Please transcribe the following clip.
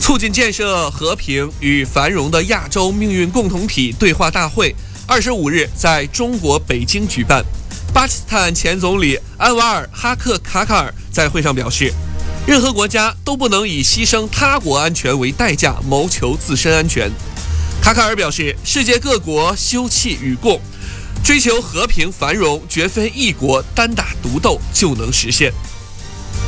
促进建设和平与繁荣的亚洲命运共同体对话大会25日在中国北京举办。巴基斯坦前总理安瓦尔·哈克卡卡尔在会上表示，任何国家都不能以牺牲他国安全为代价谋求自身安全。卡卡尔表示，世界各国休戚与共，追求和平繁荣绝非一国单打独斗就能实现。